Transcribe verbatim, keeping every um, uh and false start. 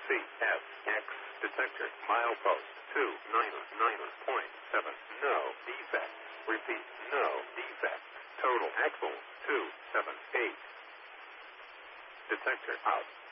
C F X detector milepost two nine nine point seven. No defect. Repeat, no defect. Total axle two seven eight. Detector out.